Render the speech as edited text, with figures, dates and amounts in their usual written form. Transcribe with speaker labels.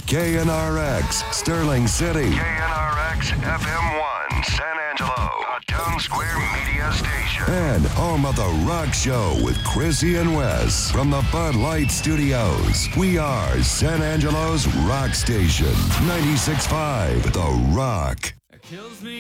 Speaker 1: KNRX, Sterling City. KNRX FM 1, San Angelo, a Town Square media station. And home of The Rock Show with Chrissy and Wes. From the Bud Light Studios, we are San Angelo's rock station. 96.5 The Rock.